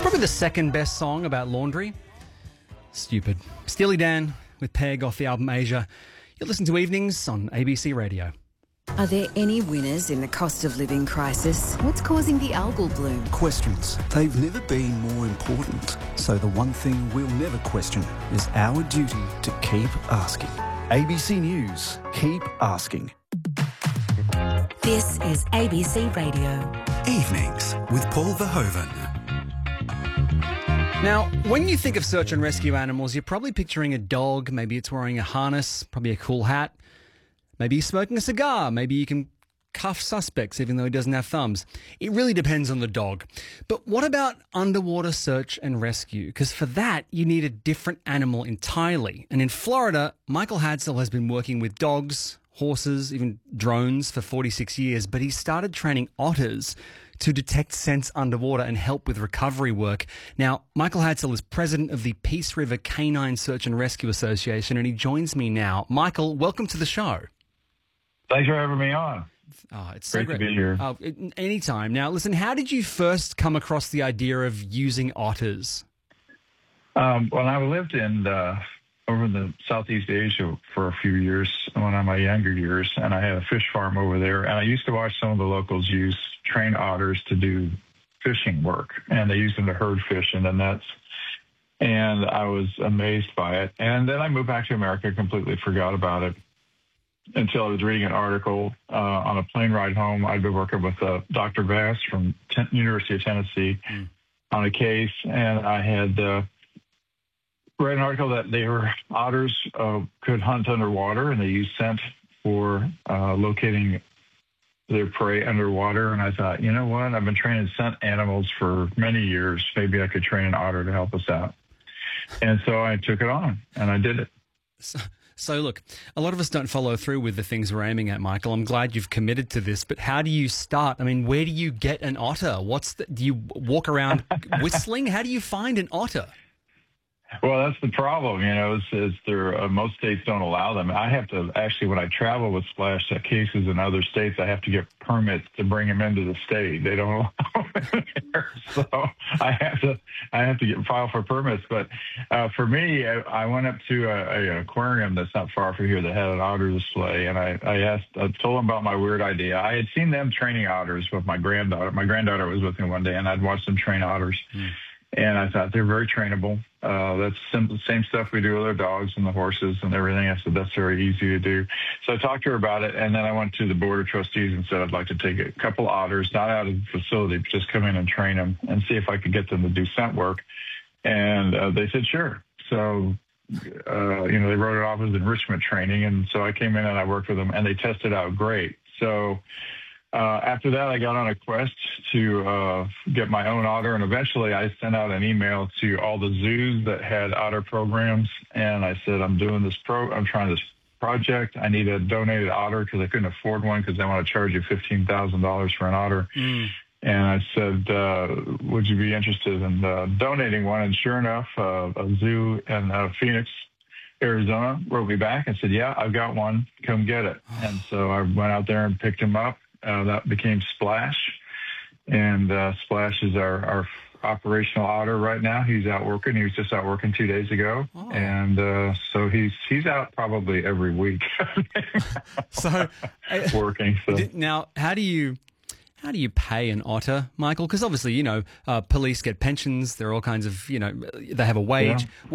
Probably the second best song about laundry. Stupid. Steely Dan with Peg off the album Asia. You listen to Evenings on ABC Radio. Are there any winners in the cost of living crisis? What's causing the algal bloom? Questions. They've never been more important. So the one thing we'll never question is our duty to keep asking. ABC News. Keep asking. This is ABC Radio. Evenings with Paul Verhoeven. Now, when you think of search and rescue animals, you're probably picturing a dog. Maybe it's wearing a harness, probably a cool hat. Maybe he's smoking a cigar. Maybe you can cuff suspects even though he doesn't have thumbs. It really depends on the dog. But what about underwater search and rescue? Because for that, you need a different animal entirely. And in Florida, Michael Hadsell has been working with dogs, horses, even drones for 46 years, but he started training otters to detect scents underwater and help with recovery work. Now, Michael Hadsell is president of the Peace River Canine Search and Rescue Association, and he joins me now. Michael, welcome to the show. Thanks for having me on. Oh, it's so great to be here. Anytime. Now, listen, how did you first come across the idea of using otters? Well, I lived in over in the Southeast Asia for a few years when in my younger years, and I had a fish farm over there. And I used to watch some of the locals train otters to do fishing work, and they used them to herd fish in the nets. And I was amazed by it. And then I moved back to America, completely forgot about it until I was reading an article on a plane ride home. I'd been working with Dr. Bass from University of Tennessee on a case, and I had read an article that otters could hunt underwater, and they use scent for locating their prey underwater. And I thought, you know what? I've been training scent animals for many years. Maybe I could train an otter to help us out. And so I took it on, and I did it. So look, a lot of us don't follow through with the things we're aiming at, Michael. I'm glad you've committed to this, but how do you start? I mean, where do you get an otter? Do you walk around whistling? How do you find an otter? Well, that's the problem, most states don't allow them. I have to actually, when I travel with splash cases in other states, I have to get permits to bring them into the state. They don't allow them here, so I have to file for permits. But for me, I went up to an aquarium that's not far from here that had an otter display, and I told them about my weird idea. I had seen them training otters with my granddaughter. My granddaughter was with me one day, and I'd watched them train otters. And I thought they're very trainable. That's the same stuff we do with our dogs and the horses and everything. I said, that's very easy to do. So I talked to her about it, and then I went to the board of trustees and said I'd like to take a couple otters, not out of the facility, but just come in and train them and see if I could get them to do scent work. And they said, sure. So, they wrote it off as enrichment training. And so I came in and I worked with them, and they tested out great. So after that, I got on a quest to get my own otter, and eventually I sent out an email to all the zoos that had otter programs, and I said, I'm trying this project. I need a donated otter because I couldn't afford one because they want to charge you $15,000 for an otter. And I said, would you be interested in donating one? And sure enough, a zoo in Phoenix, Arizona wrote me back and said, yeah, I've got one. Come get it. And so I went out there and picked him up. That became Splash, and Splash is our operational otter right now. He's out working. He was just out working 2 days ago, and so he's out probably every week. So working. So. Now, how do you pay an otter, Michael? Because obviously, police get pensions. There are all kinds of, they have a wage. Yeah.